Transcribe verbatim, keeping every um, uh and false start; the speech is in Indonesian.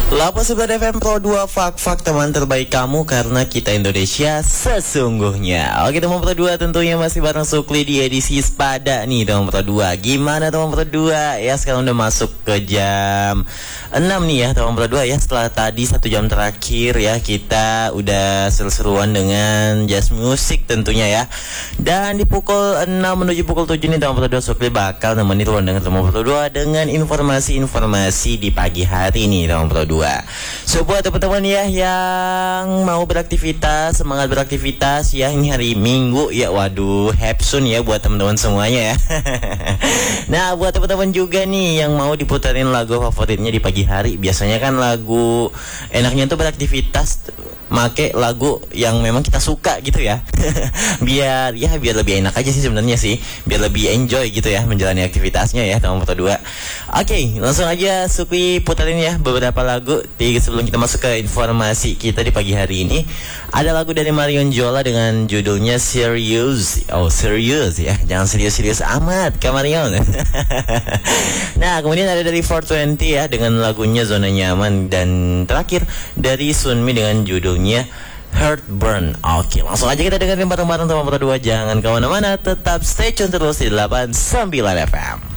delapan puluh sembilan F M Pro dua, fak-fak teman terbaik kamu karena kita Indonesia sesungguhnya. Oke teman Pro dua, tentunya masih bareng Sukli di edisi Sepada nih teman Pro dua. Gimana teman Pro dua? Ya sekarang udah masuk ke jam enam nih ya teman Pro dua ya. Setelah tadi satu jam terakhir ya kita udah seru-seruan dengan jazz music tentunya ya. Dan di pukul enam menuju pukul tujuh nih teman Pro dua, Sukli bakal nemenin ruang dengan teman Pro dua dengan informasi-informasi di pagi hari nih teman Pro dua. So buat teman-teman ya yang mau beraktivitas, semangat beraktivitas ya, ini hari Minggu ya, waduh hapsun ya buat teman-teman semuanya ya. Nah buat teman-teman juga nih yang mau diputarin lagu favoritnya di pagi hari, biasanya kan lagu enaknya tuh beraktivitas make lagu yang memang kita suka gitu ya. Biar ya biar lebih enak aja sih sebenarnya sih, biar lebih enjoy gitu ya menjalani aktivitasnya ya teman Pro dua. Oke, langsung aja Supi putarin ya beberapa lagu di sebelum kita masuk ke informasi kita di pagi hari ini. Ada lagu dari Marion Jola dengan judulnya Serious. Oh, serius ya. Jangan serius-serius amat, Kak Marion. Nah, kemudian ada dari four twenty ya dengan lagunya Zona Nyaman, dan terakhir dari Sunmi dengan judulnya Heartburn. Oke, langsung aja kita dengerin bareng-bareng teman Pro dua. Jangan kemana-mana, tetap stay tune terus di delapan puluh sembilan F M.